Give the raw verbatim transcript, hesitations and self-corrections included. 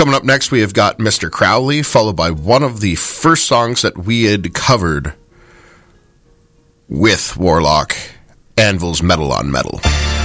Coming up next, we have got Mister Crowley, followed by one of the first songs that we had covered with Warlock, Anvil's Metal on Metal.